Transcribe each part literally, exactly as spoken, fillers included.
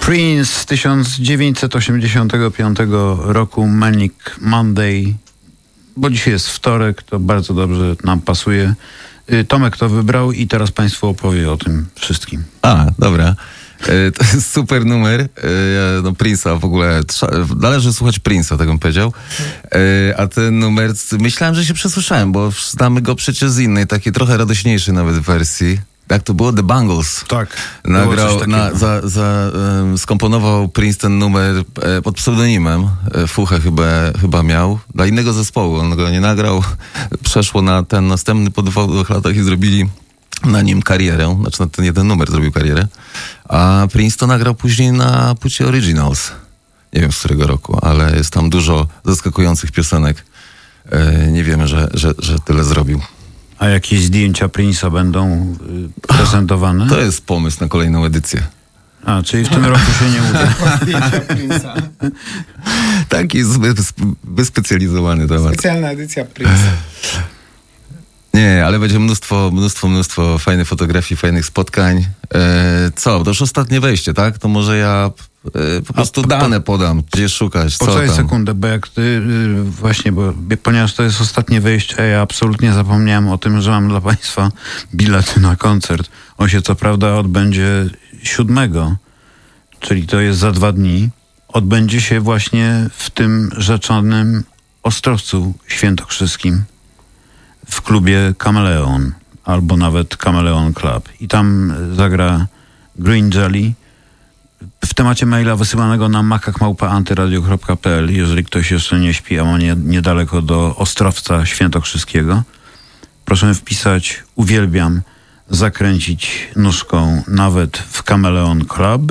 Prince z tysiąc dziewięćset osiemdziesiątego piątego roku, Manic Monday, bo dzisiaj jest wtorek, to bardzo dobrze nam pasuje. Tomek to wybrał i teraz Państwu opowie o tym wszystkim. A, dobra. To jest super numer. No Prince'a w ogóle, należy słuchać Prince'a, tak bym powiedział. A ten numer, myślałem, że się przesłyszałem, bo znamy go przecież z innej, takiej trochę radośniejszej nawet wersji. Jak to było? The Bangles. Tak. Nagrał, na, za, za, um, skomponował Prince ten numer e, pod pseudonimem. E, Fuchę chyba, chyba miał. Dla innego zespołu. On go nie nagrał. Przeszło na ten następny po dwóch latach i zrobili na nim karierę. Znaczy na ten jeden numer zrobił karierę. A Prince to nagrał później na płycie Originals. Nie wiem z którego roku, ale jest tam dużo zaskakujących piosenek. E, nie wiemy, że, że, że tyle zrobił. A jakieś zdjęcia Prince'a będą y, prezentowane? To jest pomysł na kolejną edycję. A, czyli w tym roku się nie uda. Zdjęcia Prince'a. Taki wyspecjalizowany temat. Specjalna edycja Prince'a. Nie, ale będzie mnóstwo, mnóstwo, mnóstwo fajnych fotografii, fajnych spotkań. E, co? To już ostatnie wejście, tak? To może ja e, po prostu po, dane podam, gdzie szukać, co Poczekaj tam. sekundę, bo jak ty, y, właśnie, bo ponieważ to jest ostatnie wejście, a ja absolutnie zapomniałem o tym, że mam dla Państwa bilety na koncert. On się co prawda odbędzie siódmego, czyli to jest za dwa dni. Odbędzie się właśnie w tym rzeczonym Ostrowcu Świętokrzyskim w klubie Kameleon, albo nawet Kameleon Club. I tam zagra Green Jelly. W temacie maila wysyłanego na makak małpa antyradio kropka pe el, jeżeli ktoś jeszcze nie śpi, a ma nie, niedaleko do Ostrowca Świętokrzyskiego, proszę wpisać uwielbiam zakręcić nóżką nawet w Kameleon Club.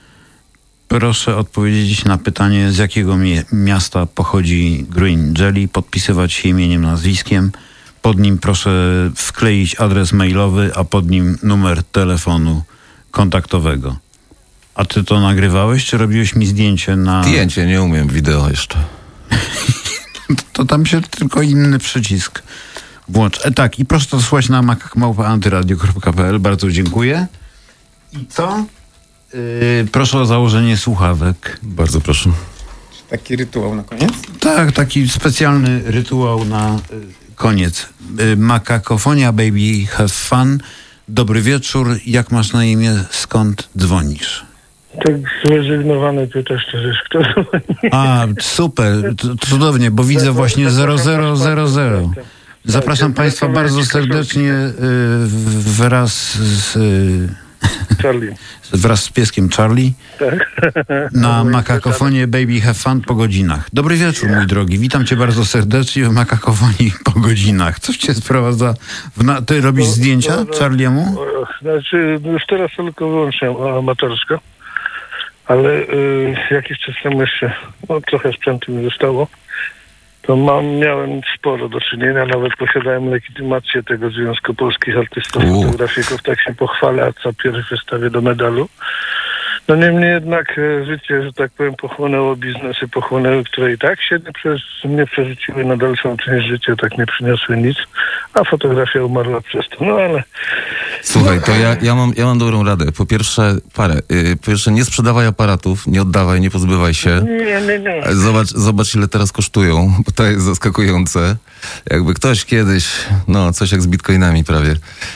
Proszę odpowiedzieć na pytanie, z jakiego mi- miasta pochodzi Green Jelly, podpisywać się imieniem, nazwiskiem. Pod nim proszę wkleić adres mailowy, a pod nim numer telefonu kontaktowego. A ty to nagrywałeś, czy robiłeś mi zdjęcie na... Zdjęcie, nie umiem, wideo jeszcze. To tam się tylko inny przycisk włącz. E, tak, i proszę to słuchać na makak małpa antyradio kropka pe el. Bardzo dziękuję. I co? Yy, proszę o założenie słuchawek. Bardzo proszę. Taki rytuał na koniec? Tak, taki specjalny rytuał na y, koniec. Y, Makakofonia, baby, have fun. Dobry wieczór. Jak masz na imię? Skąd dzwonisz? Tak zrezygnowany pytasz, też kto dzwoni. A, super. T- Cudownie, bo widzę właśnie zero zero zero zero. Zapraszam Państwa bardzo serdecznie y, w- wraz z... Y, Charlie. wraz z pieskiem Charlie Tak. na Makakofonie Baby Have Fun po godzinach. Dobry wieczór, mój drogi. Witam cię bardzo serdecznie w Makakofonii po godzinach. Coś cię sprowadza... W na... Ty robisz zdjęcia Charliemu? Znaczy, już teraz tylko wyłącznie amatorsko, ale y, jakiś czas temu jeszcze, no trochę sprzętu mi zostało, to mam, miałem sporo do czynienia, nawet posiadałem legitymację tego Związku Polskich Artystów U. Fotografików, tak się pochwalę, a co pierwszy wystawię do medalu. No niemniej jednak e, życie, że tak powiem, pochłonęło biznesy, pochłonęły, które i tak się nie, przez, nie przerzuciły na dalszą część życia, tak nie przyniosły nic, a fotografia umarła przez to. No ale... Słuchaj, to ja, ja, mam, ja mam dobrą radę. Po pierwsze, parę. Yy, po pierwsze, nie sprzedawaj aparatów, nie oddawaj, nie pozbywaj się. Nie, nie, nie. Zobacz, zobacz ile teraz kosztują, bo to jest zaskakujące. Jakby ktoś kiedyś, no coś jak z bitcoinami prawie.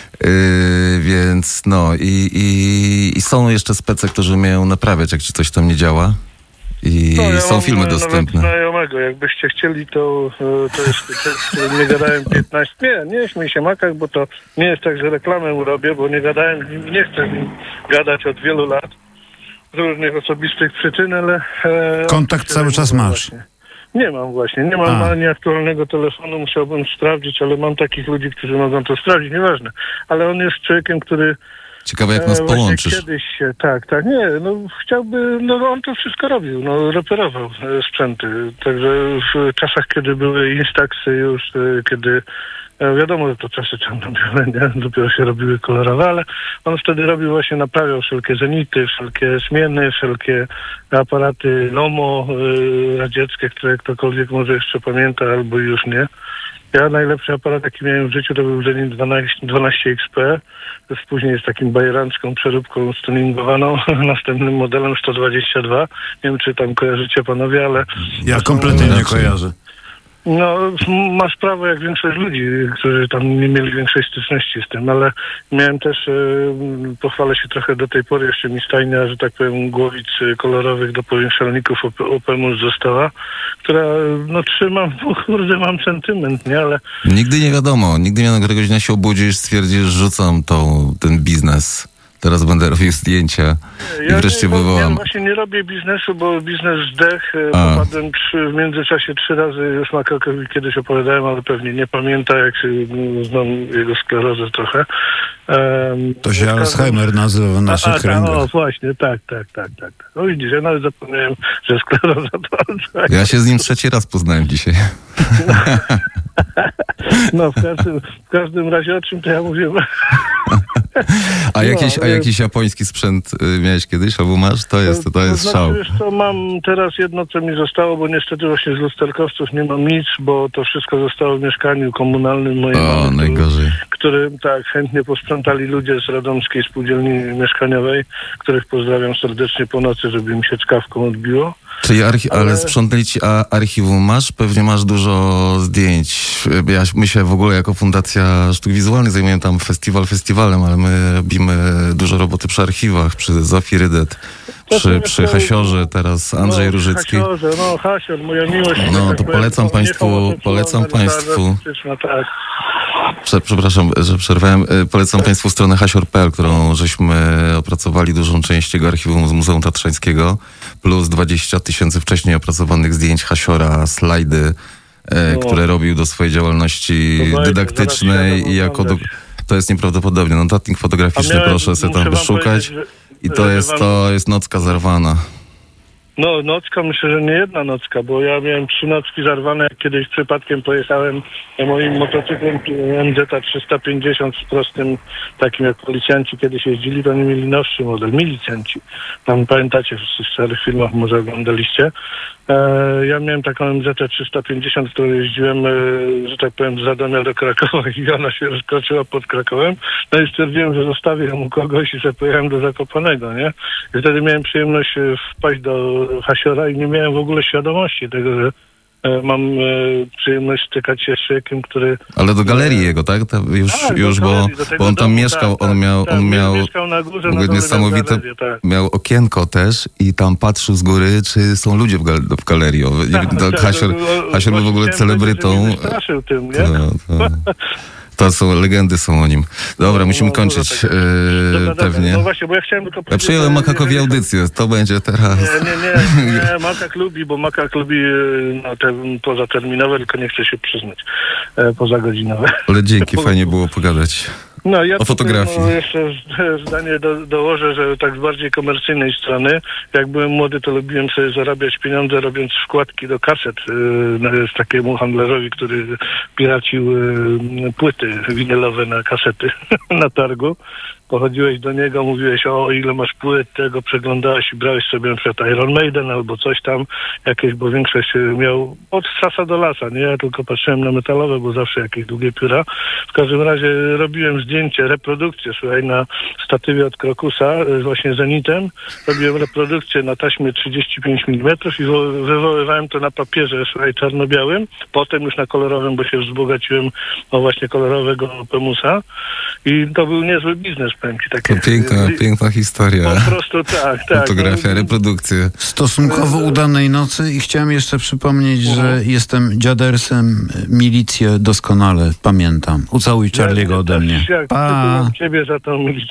Yy, więc no i, i, i są jeszcze spece, którzy umieją naprawiać, jak ci coś tam nie działa. I No, ja są mam filmy nawet dostępne. znajomego, jakbyście chcieli, to, e, to jest tekst, z którym nie gadałem piętnaście... Nie, nie śmiej się Makak, bo to nie jest tak, że reklamę urobię, bo nie gadałem z nim, nie chcę z nim gadać od wielu lat z różnych osobistych przyczyn, ale... E, Kontakt cały czas masz. Właśnie. Nie mam właśnie, nie mam A. ani aktualnego telefonu, musiałbym sprawdzić, ale mam takich ludzi, którzy mogą to sprawdzić, nieważne. Ale on jest człowiekiem, który... Ciekawe jak nas E, właśnie połączysz. Kiedyś, się- tak, tak, nie, no chciałby, no on to wszystko robił, no reperował e, sprzęty, także w czasach, kiedy były Instaxy już, e, kiedy, e, wiadomo, że to czasy czarno-białe, nie, dopiero się robiły kolorowe, ale on wtedy robił właśnie, naprawiał wszelkie Zenity, wszelkie Smieny, wszelkie aparaty Lomo e, radzieckie, które ktokolwiek może jeszcze pamięta, albo już nie. Ja najlepszy aparat, jaki miałem w życiu, to był Zenit dwanaście X P. Później z takim bajerancką przeróbką stuningowaną, następnym modelem sto dwadzieścia dwa. Nie wiem, czy tam kojarzycie panowie, ale... Ja kompletnie nie kojarzę. No, masz prawo jak większość ludzi, którzy tam nie mieli większej styczności z tym, ale miałem też, y, pochwalę się trochę do tej pory, jeszcze mi stajnia, że tak powiem, głowic kolorowych do powiększalników Opemus została, która, no trzymam, kurde, mam sentyment, nie, ale... Nigdy nie wiadomo, nigdy nie wiadomo, któregoś dnia się obudzisz, stwierdzisz, rzucam tą, ten biznes. Teraz będę robił zdjęcia i ja wreszcie nie, wywołam. Ja właśnie nie robię biznesu, bo biznes zdech. A. Popadłem trzy, w międzyczasie trzy razy, już Makakowi kiedyś opowiadałem, ale pewnie nie pamięta, jak się, znam jego sklerozę trochę. Um, To się Alzheimer nazywa w naszych a, a, kręgach. O, właśnie, tak, tak, tak, tak. No widzisz, ja nawet zapomniałem, że skleroza to Alzheimer. Ja się z nim trzeci raz poznałem dzisiaj. No, w każdym, w każdym razie, o czym to ja mówię? A jakiś, No, a jakiś japoński sprzęt y, miałeś kiedyś albo masz? To jest, to jest znaczy, szał. Wiesz co, mam teraz jedno, co mi zostało, bo niestety właśnie z lusterkowców nie mam nic, bo to wszystko zostało w mieszkaniu komunalnym mojej O, mamy, najgorzej. którym tak chętnie posprzątali ludzie z Radomskiej Spółdzielni Mieszkaniowej, których pozdrawiam serdecznie po nocy, żeby mi się czkawką odbiło. Czyli archi- ale, Ale- ale sprzątnęli ci, a archiwum masz? Pewnie masz dużo zdjęć. Ja myślę w ogóle jako Fundacja Sztuk Wizualnych zajmujemy tam festiwal festiwalem, ale my robimy dużo roboty przy archiwach, przy Zofii Rydet, przy, przy Hasiorze, teraz Andrzej no, Różycki. Hasiorze, no Hasior, moja miłość. No, tak to powiem, polecam niech państwu- owoce polecam plonu, państwu- artystyczna, tak. Prze- Przepraszam, że przerwałem. E, Polecam Państwu stronę hasior kropka p l, którą żeśmy opracowali dużą część jego archiwum z Muzeum Tatrzańskiego, plus dwadzieścia tysięcy wcześniej opracowanych zdjęć Hasiora, slajdy, e, No. które robił do swojej działalności To dajcie, dydaktycznej zaraz i się jako... Do, oglądać. to jest nieprawdopodobne. Notatnik A fotograficzny, miałem- proszę sobie muszę tam wam wyszukać. powiedzieć, I że- to że jest, wam- to jest nocka zerwana. No, nocka, myślę, że nie jedna nocka, bo ja miałem trzy nocki zarwane, jak kiedyś przypadkiem pojechałem moim motocyklem M Z trzysta pięćdziesiąt z prostym, takim jak policjanci kiedyś jeździli, to oni mieli nowszy model, milicjanci. Tam pamiętacie, w tych starych filmach może oglądaliście. E, ja miałem taką M Z trzysta pięćdziesiąt, którą jeździłem, e, że tak powiem, z Radomia do Krakowa i ona się rozkroczyła pod Krakowem. No i stwierdziłem, że zostawię ją u kogoś i sobie pojechałem do Zakopanego, nie? I wtedy miałem przyjemność e, wpaść do Hasiora i nie miałem w ogóle świadomości tego, że e, mam e, przyjemność stykać się z człowiekiem, który... Ale do galerii jego, tak? Tam już, Tak, do już bo, galerii, do tego bo on tam domu, mieszkał, tak, on miał, tak, on tak, miał mieszkał na górze, w ogóle na dole niesamowite, galerię, tak. miał okienko też i tam patrzył z góry, czy są ludzie w, gal- w galerii. O, nie, Tak, to tak, Hasior, to- Hasior był w ogóle właśnie chciałem powiedzieć, celebrytą. że mnie wystraszył tym, nie? To, to, to są legendy są o nim. Dobra, No, musimy no, kończyć dużo tego. e, Dobra, dobra, pewnie. No właśnie, bo ja chciałem tylko Ja powiedzieć, przyjąłem że Makakowi jeżeli- audycję, to będzie teraz. Nie, nie, nie, nie, Makak lubi, bo Makak lubi e, no, te pozaterminowe, tylko nie chce się przyznać, e, pozagodzinowe. Ale dzięki, fajnie było pogadać. No, ja O fotografii. Tutaj, no, jeszcze z- zdanie do, dołożę, że tak z bardziej komercyjnej strony, jak byłem młody, to lubiłem sobie zarabiać pieniądze, robiąc wkładki do kaset yy, z takiemu handlarzowi, który piracił yy, płyty winylowe na kasety na targu. Pochodziłeś do niego, mówiłeś, o ile masz płyt, tego przeglądałeś i brałeś sobie na przykład Iron Maiden albo coś tam, jakieś, bo większość miał od sasa do lasa, nie? Ja tylko patrzyłem na metalowe, bo zawsze jakieś długie pióra. W każdym razie robiłem zdjęcie, reprodukcję, słuchaj, na statywie od Krokusa, właśnie Zenitem. Robiłem reprodukcję na taśmie trzydzieści pięć milimetrów i wo- wywoływałem to na papierze, słuchaj, czarno-białym. Potem już na kolorowym, bo się wzbogaciłem o właśnie kolorowego Opemusa. I to był niezły biznes, powiem ci. Takie, To piękna, piękna historia. Po prostu tak, tak. Fotografia, No, reprodukcje. Stosunkowo udanej nocy i chciałem jeszcze przypomnieć, że jestem dziadersem, milicję doskonale pamiętam. Ucałuj Charlie'ego ode mnie. Jak Pa! ciebie za tą milicję.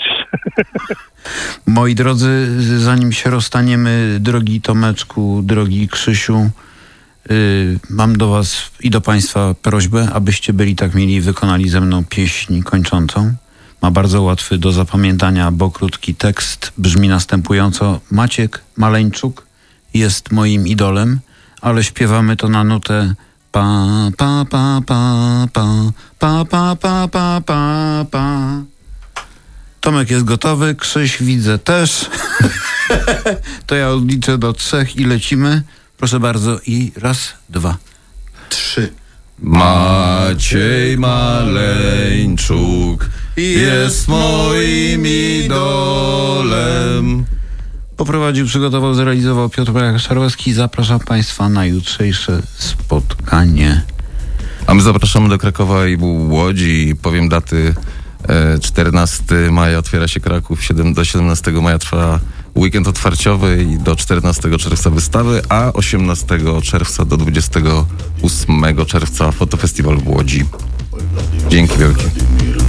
Moi drodzy, zanim się rozstaniemy, drogi Tomeczku, drogi Krzysiu, yy, mam do was i do państwa prośbę, abyście byli tak mili i wykonali ze mną pieśń kończącą. Ma bardzo łatwy do zapamiętania, bo krótki tekst brzmi następująco. Maciek Maleńczuk jest moim idolem, ale śpiewamy to na nutę pa pa pa pa pa pa pa pa pa pa pa. Tomek jest gotowy, Krzyś widzę też. To ja odliczę do trzech i lecimy. Proszę bardzo i raz, dwa, trzy. Maciej Maleńczuk jest moim idolem. Poprowadził, przygotował, zrealizował Piotr Szarłowski. Zapraszam Państwa na jutrzejsze spotkanie. A my zapraszamy do Krakowa i Łodzi. Powiem daty. czternastego maja otwiera się Kraków, do siedemnastego maja trwa weekend otwarciowy i do czternastego czerwca wystawy, a osiemnastego czerwca do dwudziestego ósmego czerwca fotofestiwal w Łodzi. Dzięki wielkie.